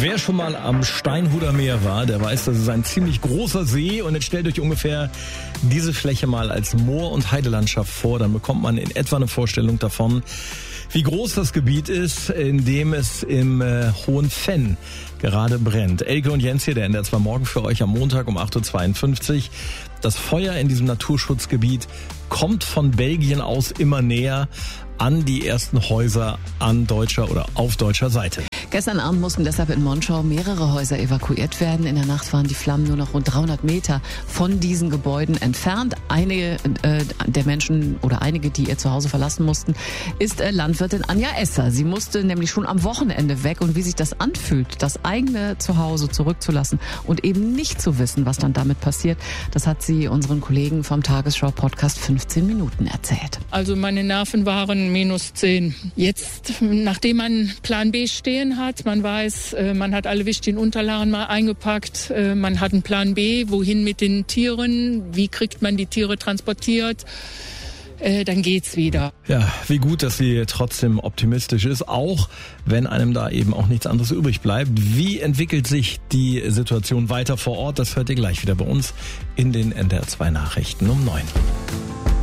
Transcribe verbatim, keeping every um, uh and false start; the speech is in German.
Wer schon mal am Steinhuder Meer war, der weiß, das ist ein ziemlich großer See. Und jetzt stellt euch ungefähr diese Fläche mal als Moor- und Heidelandschaft vor. Dann bekommt man in etwa eine Vorstellung davon, wie groß das Gebiet ist, in dem es im äh, Hohen Venn gerade brennt. Elke und Jens hier, der N D R zwei Morgen für euch am Montag um acht Uhr zweiundfünfzig. Das Feuer in diesem Naturschutzgebiet kommt von Belgien aus immer näher an die ersten Häuser an deutscher oder auf deutscher Seite. Gestern Abend mussten deshalb in Monschau mehrere Häuser evakuiert werden. In der Nacht waren die Flammen nur noch rund dreihundert Meter von diesen Gebäuden entfernt. Einige äh, der Menschen oder einige, die ihr Zuhause verlassen mussten, ist äh, Landwirtin Anja Esser. Sie musste nämlich schon am Wochenende weg. Und wie sich das anfühlt, das eigene Zuhause zurückzulassen und eben nicht zu wissen, was dann damit passiert, das hat sie unseren Kollegen vom Tagesschau-Podcast fünfzehn Minuten erzählt. Also meine Nerven waren minus zehn. Jetzt, nachdem man Plan B stehen hat, man weiß, man hat alle wichtigen Unterlagen mal eingepackt, man hat einen Plan B, wohin mit den Tieren, wie kriegt man die Tiere transportiert, dann geht's wieder. Ja, wie gut, dass sie trotzdem optimistisch ist, auch wenn einem da eben auch nichts anderes übrig bleibt. Wie entwickelt sich die Situation weiter vor Ort? Das hört ihr gleich wieder bei uns in den N D R zwei Nachrichten um neun.